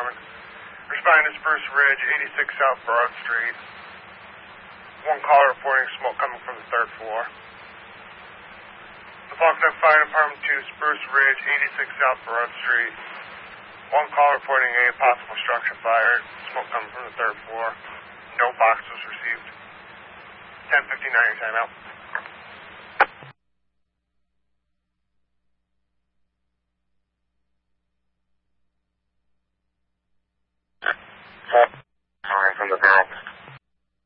department. Responding to Spruce Ridge, 86 South Broad Street. One caller reporting smoke coming from the third floor. The Faulkner Fire Department 2, Spruce Ridge, 86 South Broad Street. One call reporting a possible structure fire. Smoke coming from the third floor. No box was received. 10:59, time out. Sorry, from the barrel.